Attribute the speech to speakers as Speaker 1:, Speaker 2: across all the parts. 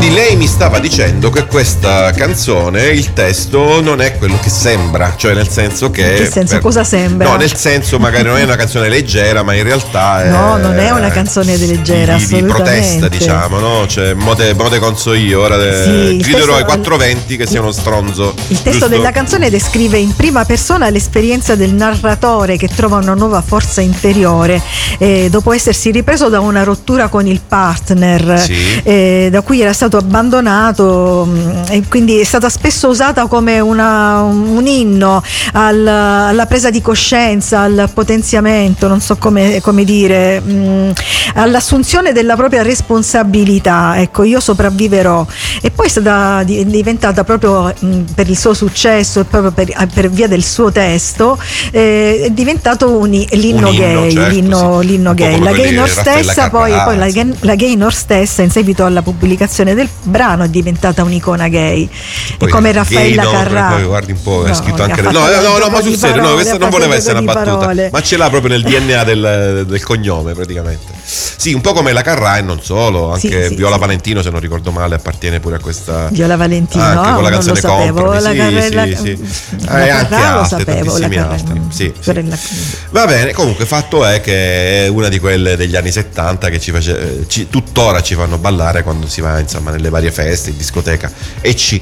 Speaker 1: Quindi lei mi stava dicendo che questa canzone, il testo non è quello che sembra, cioè nel senso che...
Speaker 2: In che senso? Cosa sembra?
Speaker 1: No, nel senso magari non è una canzone leggera, ma in realtà è...
Speaker 2: No, non è una canzone leggera,
Speaker 1: di
Speaker 2: assolutamente.
Speaker 1: protesta, diciamo, no? Cioè, mote conso io, ora griderò ai 420 che sia uno stronzo.
Speaker 2: Il testo
Speaker 1: giusto?
Speaker 2: della canzone descrive in prima persona l'esperienza del narratore che trova una nuova forza interiore dopo essersi ripreso da una rottura con il partner, sì, da cui era stato abbandonato, e quindi è stata spesso usata come un inno alla presa di coscienza, al potenziamento, non so come dire, all'assunzione della propria responsabilità. Ecco, io sopravviverò. E poi è diventata proprio per il suo successo e proprio per via del suo testo è diventato l'inno gay, certo, l'inno gay. La Gaynor stessa poi la Gaynor stessa in seguito alla pubblicazione del brano è diventata un'icona gay, e come Raffaella Carrà.
Speaker 1: Poi guardi un po', è scritto anche no, ma sul serio, no, questa non voleva essere una battuta, ma ce l'ha proprio nel DNA del cognome praticamente. Sì, un po' come la Carrà e non solo, anche sì, Viola Valentino, se non ricordo male, appartiene pure a questa.
Speaker 2: Viola Valentino,
Speaker 1: anche con la canzone Comprami,
Speaker 2: sì.
Speaker 1: E anche altre, tantissimi altri. Sì. Va bene, comunque fatto è che è una di quelle degli anni 70 che tuttora ci fanno ballare quando si va, insomma, nelle varie feste, in discoteca. E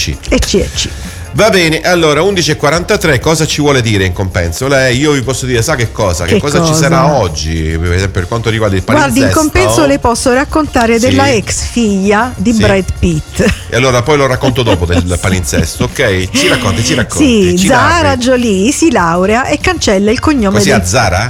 Speaker 1: Va bene, allora 11:43, cosa ci vuole dire in compenso? Io vi posso dire, sa che cosa? Che cosa ci sarà oggi, per esempio, per quanto riguarda il palinsesto?
Speaker 2: Guardi, in compenso le posso raccontare della ex figlia di Brad Pitt.
Speaker 1: E allora poi lo racconto dopo del palinsesto, ok? Ci racconti.
Speaker 2: Sì, Zara Jolie si laurea e cancella il cognome
Speaker 1: Zara?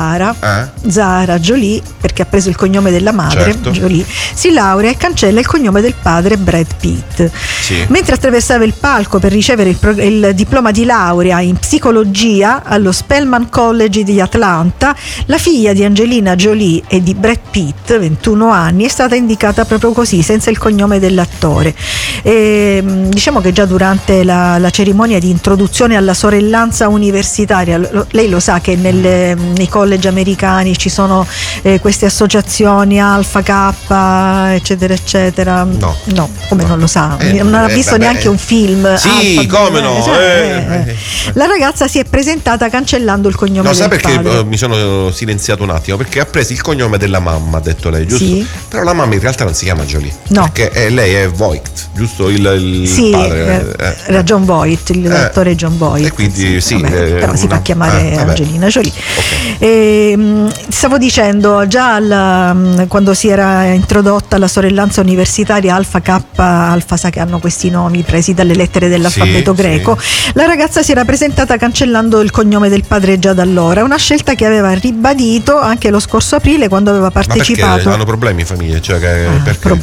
Speaker 2: Zara Jolie, perché ha preso il cognome della madre, certo. Jolie, si laurea e cancella il cognome del padre Brad Pitt. Sì. Mentre attraversava il palco per ricevere il diploma di laurea in psicologia allo Spelman College di Atlanta, la figlia di Angelina Jolie e di Brad Pitt, 21 anni, è stata indicata proprio così, senza il cognome dell'attore. Diciamo che già durante la cerimonia di introduzione alla sorellanza universitaria, lei lo sa che nei college americani ci sono queste associazioni Alpha Kappa, eccetera eccetera. No, come non lo sa? Non ha visto neanche un film.
Speaker 1: Sì, come no?
Speaker 2: La ragazza si è presentata cancellando il cognome del padre.
Speaker 1: No, sa perché mi sono silenziato un attimo? Perché ha preso il cognome della mamma, ha detto lei, giusto? Sì. Però la mamma in realtà non si chiama Jolie. No. Perché lei è Voight, giusto? Il padre.
Speaker 2: Era John Voight, l'attore John Voight.
Speaker 1: E quindi
Speaker 2: però si fa chiamare Angelina Jolie. Okay. Stavo dicendo, già quando si era introdotta la sorellanza universitaria Alpha Kappa, Alpha, sa che hanno questi nomi presi dalle lettere dell'alfabeto greco, la ragazza si era presentata cancellando il cognome del padre già da allora, una scelta che aveva ribadito anche lo scorso aprile quando aveva partecipato.
Speaker 1: Ma perché hanno problemi in famiglia? Cioè perché